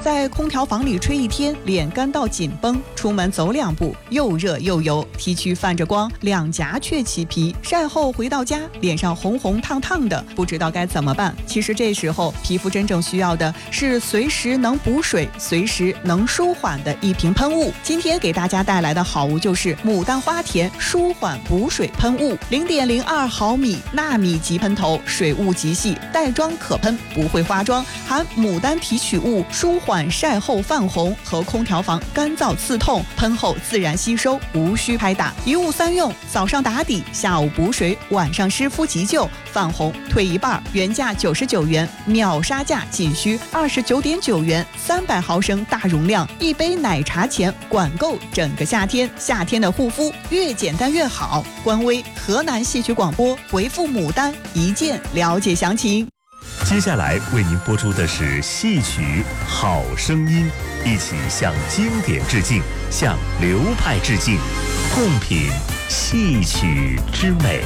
在空调房里吹一天，脸干到紧绷，出门走2步又热又油，T 区泛着光，两颊却起皮，晒后回到家脸上红红烫烫的，不知道该怎么办。其实这时候皮肤真正需要的是随时能补水、随时能舒缓的一瓶喷雾。今天给大家带来的好物就是牡丹花田舒缓补水喷雾，0.02毫米纳米级喷头，水雾极细，带妆可喷，不会花妆，含牡丹提取物，舒缓晒后泛红和空调房干燥刺痛，喷后自然吸收，无需拍打，一物3用，早上打底，下午补水，晚上湿敷急救，泛红退一半，原价99元，秒杀价仅需29.9元，300毫升大容量，一杯奶茶钱管够整个夏天。夏天的护肤越简单越好。官微河南戏曲广播回复牡丹一键了解详情。 接下来为您播出的是戏曲好声音，一起向经典致敬，向流派致敬，共品戏曲之美。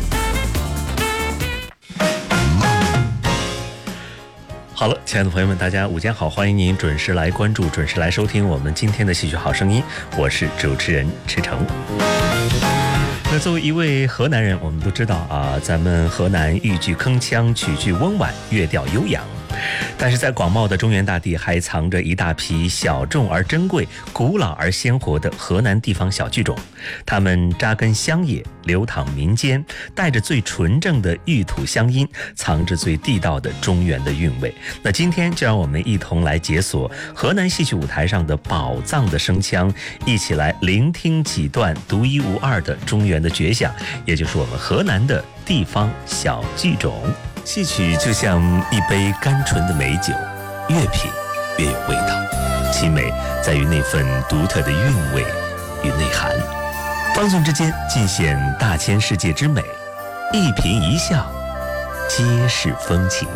好了，亲爱的朋友们，大家午间好，欢迎您准时来关注，准时来收听我们今天的戏曲好声音，我是主持人赤诚。那作为一位河南人，我们都知道啊，咱们河南豫剧铿锵，曲剧温婉，乐调悠扬。但是在广袤的中原大地，还藏着一大批小众而珍贵、古老而鲜活的河南地方小剧种。它们扎根乡野，流淌民间，带着最纯正的豫土乡音，藏着最地道的中原的韵味。那今天就让我们一同来解锁河南戏曲舞台上的宝藏的声腔，一起来聆听几段独一无二的中原的绝响，也就是我们河南的地方小剧种。戏曲就像一杯甘醇的美酒，越品越有味道，其美在于那份独特的韵味与内涵。方寸之间尽显大千世界之美，一颦一笑皆是风情。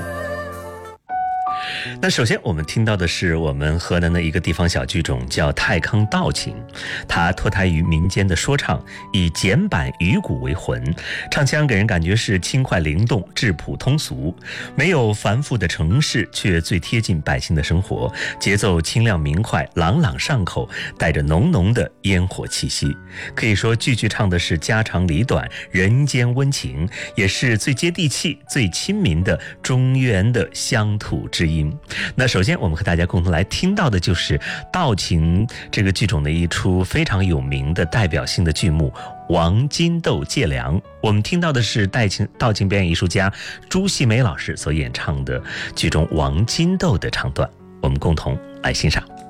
那首先我们听到的是我们河南的一个地方小剧种，叫太康道情。它脱胎于民间的说唱，以简板鱼骨为魂，唱腔给人感觉是轻快灵动，质朴通俗，没有繁复的程式，却最贴近百姓的生活，节奏清亮明快，朗朗上口，带着浓浓的烟火气息。可以说句句唱的是家长里短，人间温情，也是最接地气、最亲民的中原的乡土之音。那首先我们和大家共同来听到的就是道情这个剧种的一出非常有名的代表性的剧目《王金豆借粮》。我们听到的是道情表演艺术家朱细梅老师所演唱的剧中王金豆的唱段，我们共同来欣赏。